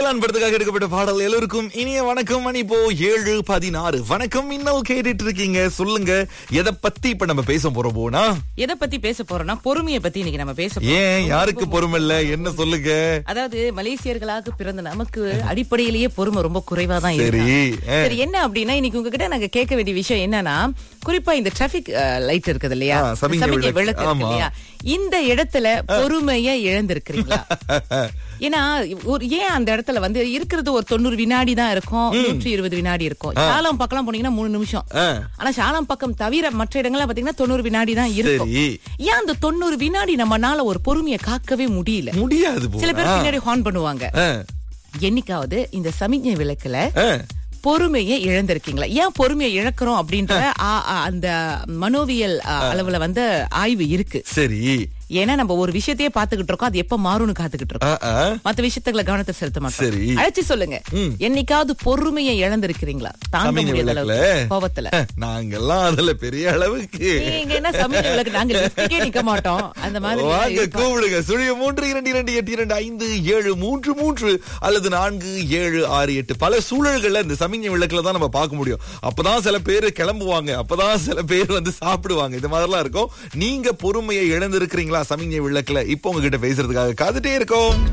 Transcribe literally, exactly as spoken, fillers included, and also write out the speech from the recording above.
வேளாண் படத்துக்காக எடுக்கப்பட்ட பாடல். எல்லோருக்கும் இனிய வணக்கம். மணி இப்போ ஏழு பதினாறு. வணக்கம். இன்னும் கேட்டுட்டு இருக்கீங்க. சொல்லுங்க, எதை பத்தி இப்ப நம்ம பேச போறோம்? போனா எதை பத்தி பேச போறோம்னா பொறுமையை பத்தி இன்னைக்கு நம்ம பேச போறோம். ஏன், யாருக்கு பொறுமை இல்ல? என்ன சொல்லுங்க. அதாவது மலேசியர்களாக பிறந்த நமக்கு அடிப்படையிலேயே பொறுமை ரொம்ப குறைவா தான் சரி. இருக்கு. சரி, என்ன அப்படின்னா இன்னைக்கு உங்ககிட்ட நாங்க கேட்க வேண்டிய விஷயம் என்னன்னா, குறிப்பா இந்த டிராபிக் லைட் இருக்குது இல்லையா, ஆ, சமிக்ஞை சமிக்ஞை விளக்கு. விளக்கு இருக்கு ஆமா. இல்லையா, இந்த இடத்துல பொறுமையை இழந்திருக்கிறீங்களா? ஏன்னா ஒரு- ஏன் அந்த இடத்துல வந்து இருக்கிறது ஒரு தொண்ணூறு வினாடி தான் இருக்கும், நூற்றி இருபது வினாடி இருக்கும். சாலம் பக்கம் போனீங்கன்னா மூணு நிமிஷம். ஆ. ஆனா சாலம் பக்கம் தவிர மற்ற இடங்கள்ல பாத்தீங்கன்னா தொண்ணூறு வினாடி தான் இருக்கும். சரி. ஏன் அந்த தொண்ணூறு வினாடி நம்மனால ஒரு பொறுமையை காக்கவே முடியல? முடியாது. சில பேர் போனா பின்னாடி ஹார்ன் பண்ணுவாங்க. ஆ, என்னைக்காவது இந்த சமிக்ஞை விளக்குல ஆ. பொறுமையை இழந்திருக்கீங்களா? ஏன் பொறுமையை இழக்கிறோம் அப்படின்ற ஆ, ஆ, அந்த மனோவியல் ஆ, அளவுல வந்து ஆய்வு இருக்கு. சரி. ஏன்னா நம்ம ஒரு விஷயத்தையே பாத்துக்கிட்டு இருக்கோம், அது எப்ப மாறும்னு காத்துக்கிட்டு இருக்கோம். ஆ, ஆ. மத்த விஷயத்துல கவனத்தை செலுத்த மாட்டோம். சரி. அழைச்சு சொல்லுங்க, என்னைக்காவது பொறுமையை இழந்திருக்கிறீங்களா? தாங்க சமிக்ஞை முடியாத விளக்குல? அளவுக்கு கோபத்துல. நாங்கெல்லாம் அதுல பெரிய அளவுக்கு நீங்க என்ன சமிக்ஞை விளக்கு, நாங்க லிஃப்ட்டுக்கே நிக்க மாட்டோம். அந்த மாதிரி வாங்க, இருப்போம். கூப்பிடுங்க. சுழிய மூன்று இரண்டு இரண்டு எட்டு இரண்டு ஐந்து ஏழு மூன்று மூன்று அல்லது நான்கு ஏழு ஆறு எட்டு. பல சூழல்கள்ல இந்த சமிக்ஞை விளக்குல தான் நம்ம பார்க்க முடியும். அப்பதான் சில பேர் கிளம்புவாங்க, அப்பதான் சில பேர் வந்து சாப்பிடுவாங்க. இந்த மாதிரிலாம் இருக்கும். நீங்க பொறுமையை இழந்திருக்கிறீங்களா சமிக்ஞை விளக்குல? இப்போ உங்ககிட்ட பேசுறதுக்காக காத்துட்டே இருக்கோம்.